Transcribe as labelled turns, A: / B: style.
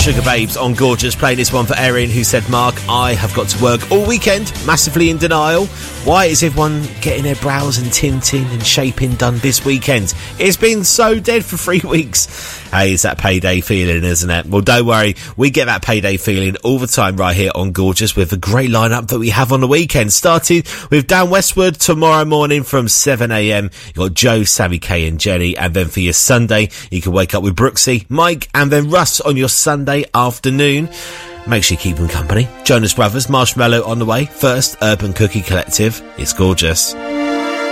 A: Sugar Babes on Gorgeous. Playing this one for Erin, who said, Mark, I have got to work all weekend, massively in denial. Why is everyone getting their brows and tinting and shaping done this weekend? It's been so dead for 3 weeks. Hey, it's that payday feeling, isn't it? Well, don't worry, we get that payday feeling all the time right here on Gorgeous with a great lineup that we have on the weekend. Starting with Dan Westwood tomorrow morning from 7am. You've got Joe, Sammy Kay and Jenny. And then for your Sunday, you can wake up with Brooksy, Mike and then Russ on your Sunday afternoon. Make sure you keep them company. Jonas Brothers, Marshmallow on the way. First, Urban Cookie Collective. It's Gorgeous.